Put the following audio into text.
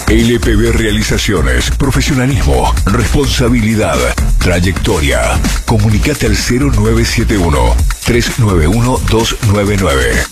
LPB Realizaciones, profesionalismo, responsabilidad, trayectoria. Comunicate al 0971 391 299.